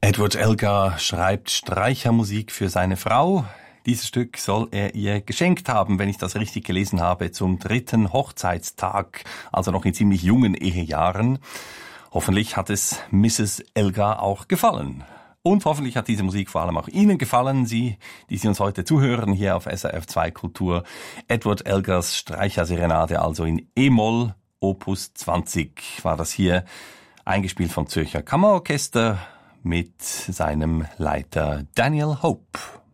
Edward Elgar schreibt Streichermusik für seine Frau. Dieses Stück soll er ihr geschenkt haben, wenn ich das richtig gelesen habe, zum 3. Hochzeitstag, also noch in ziemlich jungen Ehejahren. Hoffentlich hat es Mrs. Elgar auch gefallen. Und hoffentlich hat diese Musik vor allem auch Ihnen gefallen, Sie, die Sie uns heute zuhören, hier auf SRF 2 Kultur. Edward Elgars Streicherserenade, also in E-Moll, Opus 20, war das hier, eingespielt vom Zürcher Kammerorchester mit seinem Leiter Daniel Hope.